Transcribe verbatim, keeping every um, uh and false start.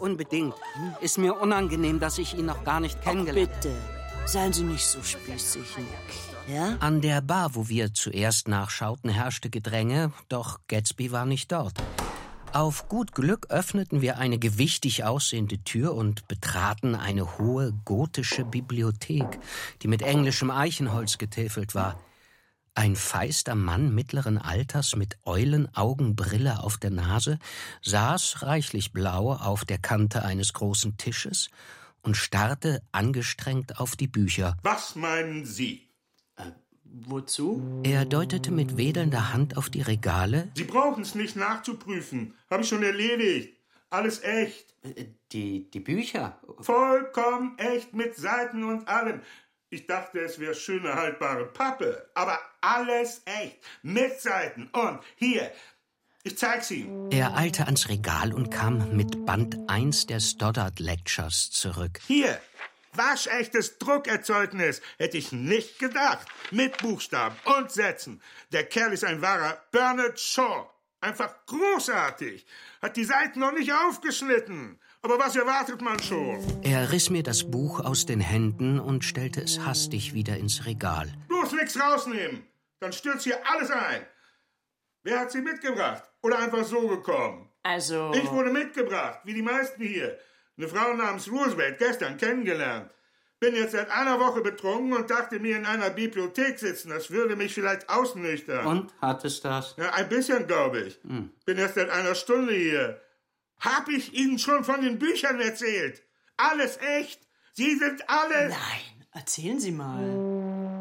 unbedingt. Ist mir unangenehm, dass ich ihn noch gar nicht kennengelernt habe. Bitte, seien Sie nicht so spießig, Nick. Ja? An der Bar, wo wir zuerst nachschauten, herrschte Gedränge, doch Gatsby war nicht dort. Auf gut Glück öffneten wir eine gewichtig aussehende Tür und betraten eine hohe gotische Bibliothek, die mit englischem Eichenholz getäfelt war. Ein feister Mann mittleren Alters mit Eulenaugenbrille auf der Nase saß reichlich blau auf der Kante eines großen Tisches und starrte angestrengt auf die Bücher. Was meinen Sie? Äh, wozu? Er deutete mit wedelnder Hand auf die Regale. Sie brauchen es nicht nachzuprüfen. Habe ich schon erledigt. Alles echt. Äh, die, die Bücher? Vollkommen echt mit Seiten und allem. Ich dachte, es wäre schöne, haltbare Pappe. Aber alles echt. Mit Seiten. Und hier, ich zeig's Ihnen. Er eilte ans Regal und kam mit Band eins der Stoddard Lectures zurück. Hier, waschechtes Druckerzeugnis. Hätte ich nicht gedacht. Mit Buchstaben und Sätzen. Der Kerl ist ein wahrer Bernard Shaw. Einfach großartig. Hat die Seiten noch nicht aufgeschnitten. Aber was erwartet man schon? Er riss mir das Buch aus den Händen und stellte es hastig wieder ins Regal. Bloß nichts rausnehmen. Dann stürzt hier alles ein. Wer hat sie mitgebracht? Oder einfach so gekommen? Also... Ich wurde mitgebracht, wie die meisten hier. Eine Frau namens Roosevelt, gestern kennengelernt. Bin jetzt seit einer Woche betrunken und dachte mir, in einer Bibliothek sitzen, das würde mich vielleicht ausnüchtern. Und? Hat es das? Ja, ein bisschen, glaube ich. Hm. Bin erst seit einer Stunde hier. Hab ich Ihnen schon von den Büchern erzählt? Alles echt? Sie sind alle... Nein, erzählen Sie mal.